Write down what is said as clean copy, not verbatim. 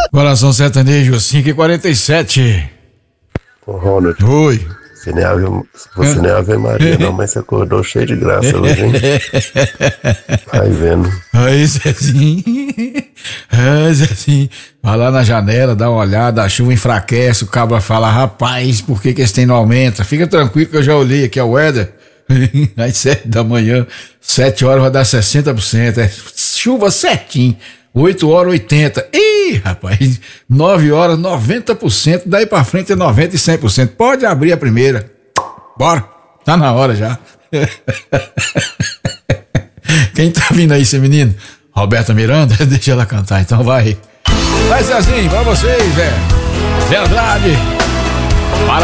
Coração Sertanejo, 5h47. Ô, Ronald. Oi. Você nem é Ave Maria, não, mas você acordou cheio de graça hoje, hein? Vai vendo. Aí, Zezinho. Zezinho. Vai lá na janela, dá uma olhada, a chuva enfraquece, o cabra fala, rapaz, por que esse trem não aumenta? Fica tranquilo que eu já olhei aqui, o weather. Às 7 da manhã, 7 horas vai dar 60%. É chuva certinho. 8 horas, 80%. Ih, rapaz, 9 horas, 90%. Daí pra frente é 90% e 100%. Pode abrir a primeira. Bora. Tá na hora já. Quem tá vindo aí, esse menino? Roberta Miranda? Deixa ela cantar, então vai. Vai, Zezinho, pra vocês, Zé Andrade.